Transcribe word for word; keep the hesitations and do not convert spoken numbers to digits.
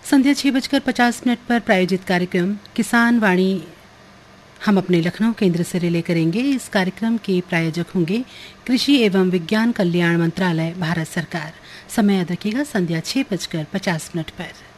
संध्या छह बजकर पचास मिनट पर प्रायोजित कार्यक्रम किसान वाणी हम अपने लखनऊ केंद्र से रिले करेंगे। इस कार्यक्रम के प्रायोजक होंगे कृषि एवं विज्ञान कल्याण मंत्रालय, भारत सरकार। समय याद रखिएगा, संध्या छह बजकर पचास मिनट पर।